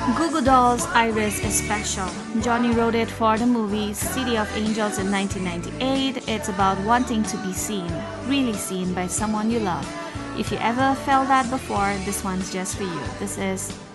Goo Goo Dolls' Iris is special. Johnny wrote it for the movie City of Angels in 1998. It's about wanting to be seen, really seen by someone you love. If you ever felt that before, this one's just for you. This is